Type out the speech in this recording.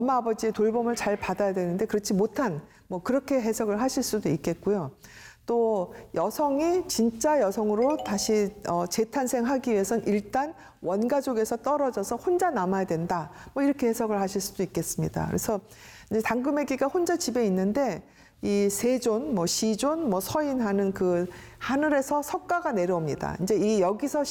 엄마 아버지의 돌봄을 잘 받아야 되는데 그렇지 못한 뭐 그렇게 해석을 하실 수도 있겠고요. 또 여성이 진짜 여성으로 다시 재탄생하기 위해선 일단 원가족에서 떨어져서 혼자 남아야 된다. 뭐 이렇게 해석을 하실 수도 있겠습니다. 그래서 이제 당금에기가 혼자 집에 있는데 이 세존, 뭐 시존, 뭐 서인하는 그 하늘에서 석가가 내려옵니다. 이제 이 여기서